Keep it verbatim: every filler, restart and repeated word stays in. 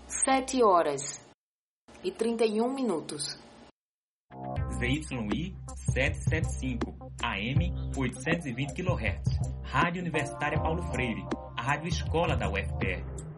Sete horas e trinta e um minutos. Z Y I setecentos e setenta e cinco, A M oitocentos e vinte quilohertz. Rádio Universitária Paulo Freire, a rádio escola da U F P E.